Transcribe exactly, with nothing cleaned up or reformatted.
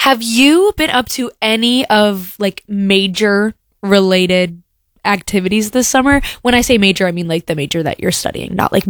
Have you been up to any of like major related activities this summer? When I say major, I mean like the major that you're studying, not like